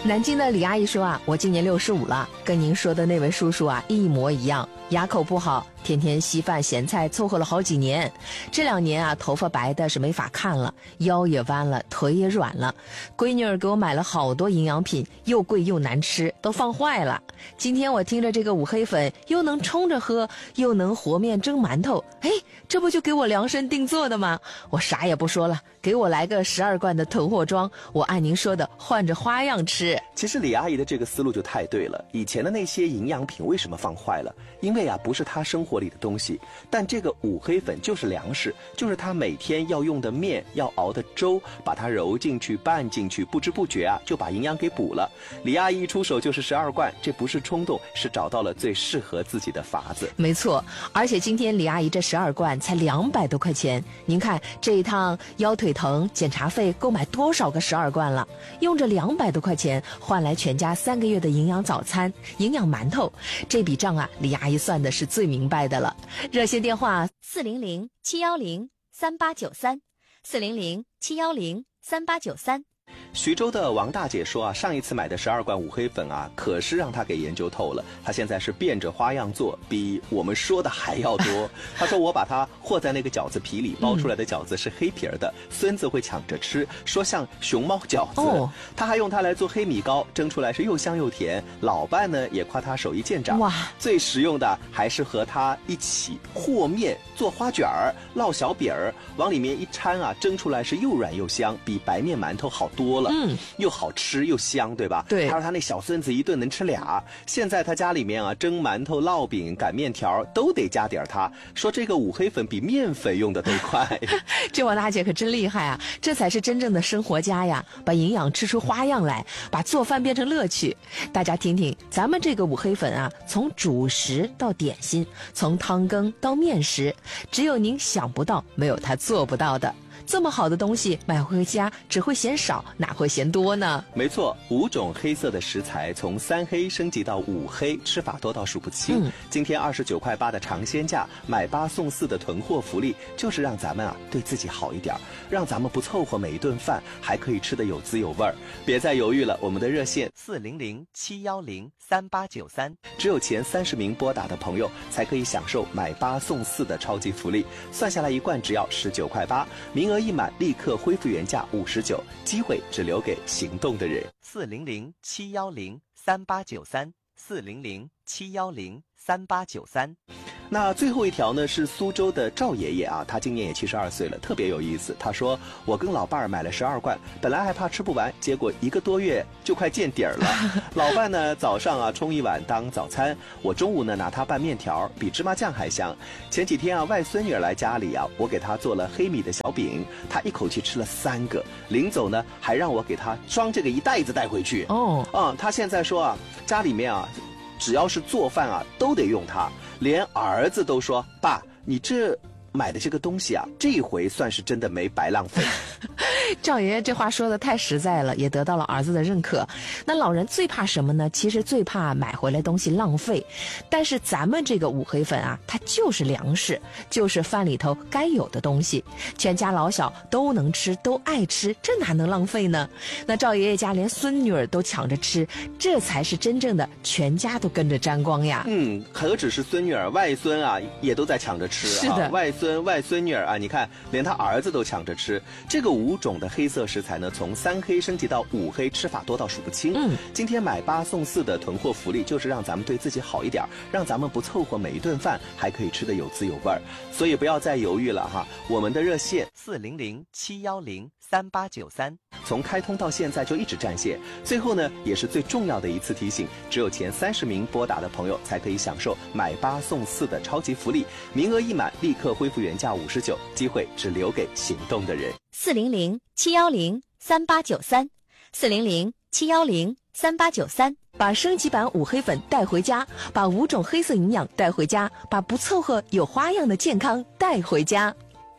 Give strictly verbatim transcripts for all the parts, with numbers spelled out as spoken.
南京的李阿姨说啊，我今年六十五了，跟您说的那位叔叔啊一模一样，牙口不好，天天稀饭咸菜，凑合了好几年。这两年啊，头发白的是没法看了，腰也弯了，腿也软了。闺女儿给我买了好多营养品，又贵又难吃，都放坏了。今天我听着这个五黑粉，又能冲着喝，又能和面蒸馒头，哎，这不就给我量身定做的吗？我啥也不说了，给我来个十二罐的囤货装，我按您说的换着花样吃。 其实李阿姨的这个思路就太对了，以前的那些营养品为什么放坏了？因为啊，不是她生活里的东西，但这个五黑粉就是粮食，就是她每天要用的面，要熬的粥，把它揉进去拌进去，不知不觉啊就把营养给补了。李阿姨一出手就是十二罐，这不是冲动，是找到了最适合自己的法子。 没错，而且今天李阿姨这十二罐才两百多块钱，您看这一趟腰腿疼检查费购买多少个十二罐了？用这两百多块钱换来全家三个月的营养早餐、营养馒头，这笔账啊，李阿姨算的是最明白的了。热线电话四零零七幺零三八九三，四零零七幺零三八九三。 徐州的王大姐说啊，上一次买的十二罐五黑粉啊，可是让她给研究透了。她现在是变着花样做，比我们说的还要多。她说我把它和在那个饺子皮里，包出来的饺子是黑皮儿的，嗯、孙子会抢着吃，说像熊猫饺子。哦、她还用它来做黑米糕，蒸出来是又香又甜。老伴呢也夸她手艺见长。哇，最实用的还是和她一起和面做花卷儿、烙小饼儿，往里面一掺啊，蒸出来是又软又香，比白面馒头好多了。嗯，又好吃又香，对吧？对。他说他那小孙子一顿能吃俩。现在他家里面啊，蒸馒头、烙饼、擀面条都得加点他。说这个五黑粉比面粉用的都快。 这王大姐可真厉害啊！这才是真正的生活家呀，把营养吃出花样来，把做饭变成乐趣。大家听听，咱们这个五黑粉啊，从主食到点心，从汤羹到面食，只有您想不到，没有他做不到的。这么好的东西买回家只会嫌少，哪会嫌多呢？ 没错，五种黑色的食材从三黑升级到五黑，吃法多到数不清。嗯、今天二十九块八的尝鲜价，买八送四的囤货福利，就是让咱们啊对自己好一点，让咱们不凑合每一顿饭，还可以吃得有滋有味儿。别再犹豫了，我们的热线四零零七幺零三八九三， 只有前三十名拨打的朋友才可以享受买八送四的超级福利，算下来一罐只要十九块八，名额一满立刻恢复原价五十九，机会只留给行动的人。 四零零七幺零三八九三，四零零七幺零三八九三。 那最后一条呢是苏州的赵爷爷啊，他今年也七十二岁了，特别有意思。他说我跟老伴儿买了十二罐，本来还怕吃不完，结果一个多月就快见底儿了。老伴呢早上啊冲一碗当早餐，我中午呢拿它拌面条，比芝麻酱还香。前几天啊外孙女儿来家里啊，我给她做了黑米的小饼，她一口气吃了三个，临走呢还让我给她装这个一袋子带回去。哦，啊、嗯，她现在说啊家里面啊只要是做饭啊都得用它。连儿子都说爸，你这买的这个东西啊，这一回算是真的没白浪费。 赵爷爷这话说的太实在了，也得到了儿子的认可。那老人最怕什么呢？其实最怕买回来东西浪费。但是咱们这个五黑粉啊，它就是粮食，就是饭里头该有的东西，全家老小都能吃，都爱吃，这哪能浪费呢？那赵爷爷家连孙女儿都抢着吃，这才是真正的全家都跟着沾光呀。 嗯，何止是孙女儿，外孙啊也都在抢着吃。 是的， 啊、外孙外孙女儿啊，你看连他儿子都抢着吃。这个五种的黑色食材呢，从三黑升级到五黑，吃法多到数不清。嗯，今天买八送四的囤货福利，就是让咱们对自己好一点，让咱们不凑合每一顿饭，还可以吃得有滋有味儿。所以不要再犹豫了哈，我们的热线四零零七幺零三八九三， 从开通到现在就一直占线。最后呢，也是最重要的一次提醒，只有前三十名拨打的朋友才可以享受买八送四的超级福利，名额一满立刻恢复原价五十九，机会只留给行动的人。 四零零七幺零三八九三，四零零七幺零三八九三。 把升级版五黑粉带回家，把五种黑色营养带回家，把不凑合有花样的健康带回家。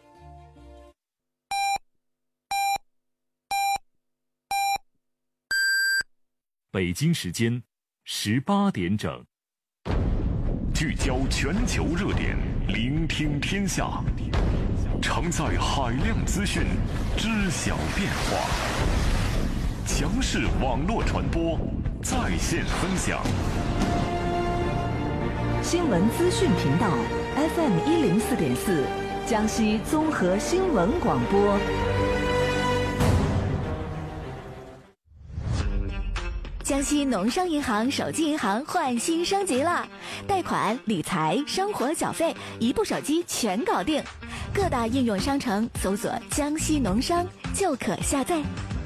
北京时间十八点整，聚焦全球热点，聆听天下，承载海量资讯，知晓变化。 强势网络传播，在线分享。 新闻资讯频道 F M 一零四点四，江西综合新闻广播。 江西农商银行手机银行换新升级了，贷款、理财、生活缴费，一部手机全搞定。各大应用商城搜索“江西农商”就可下载。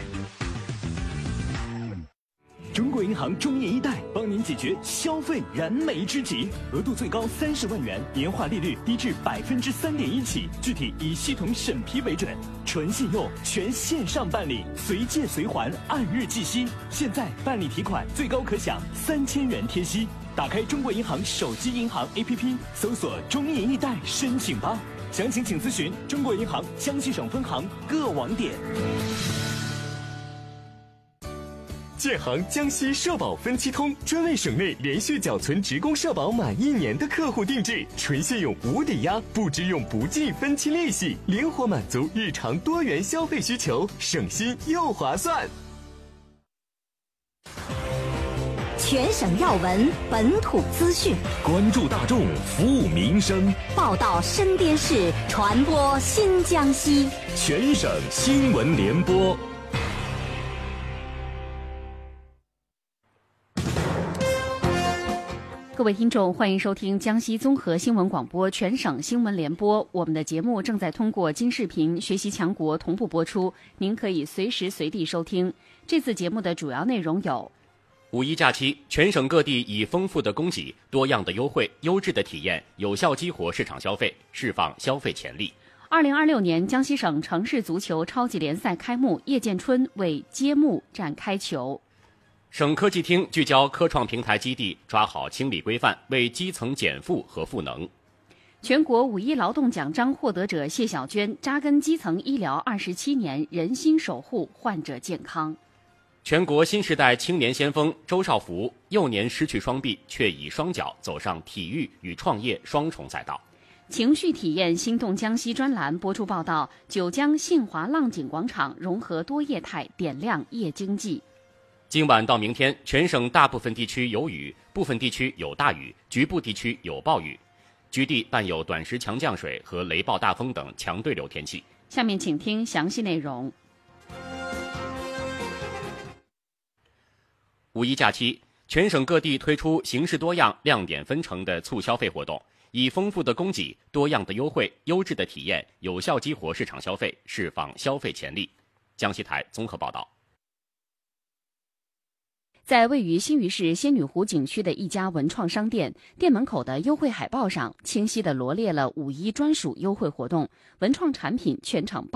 中国银行中银一贷帮您解决消费燃眉之急，额度最高三十万元，年化利率低至百分之三点一起，具体以系统审批为准，纯信用，全线上办理，随借随还，按日计息。现在办理提款最高可享三千元贴息。打开中国银行手机银行 A P P， 搜索中银一贷申请吧。详情请咨询中国银行江西省分行各网点。 建行江西社保分期通专为省内连续缴存职工社保满一年的客户定制，纯信用无抵押，不支用不计分期利息，灵活满足日常多元消费需求，省心又划算。 全省要闻，本土资讯， 关注大众，服务民生， 报道身边事，传播新江西。 全省新闻联播。 各位听众，欢迎收听江西综合新闻广播全省新闻联播。我们的节目正在通过金视频学习强国同步播出，您可以随时随地收听。这次节目的主要内容有： 五一假期，全省各地以丰富的供给、多样的优惠、优质的体验，有效激活市场消费，释放消费潜力。 二零二六年江西省城市足球超级联赛开幕，叶建春为揭幕战开球。 省科技厅聚焦科创平台基地，抓好清理规范，为基层减负和赋能。 全国五一劳动奖章获得者谢小娟扎根基层医疗二十七年，人心守护患者健康。 全国新时代青年先锋周少福幼年失去双臂，却以双脚走上体育与创业双重赛道。 情绪体验心动江西专栏播出报道，九江信华浪景广场融合多业态，点亮夜经济。 今晚到明天，全省大部分地区有雨，部分地区有大雨，局部地区有暴雨，局地伴有短时强降水和雷暴大风等强对流天气。 下面请听详细内容。 五一假期，全省各地推出形式多样、亮点纷呈的促消费活动，以丰富的供给、多样的优惠、优质的体验，有效激活市场消费，释放消费潜力。江西台综合报道。 在位于新余市仙女湖景区的一家文创商店，店门口的优惠海报上清晰地罗列了五一专属优惠活动，文创产品全场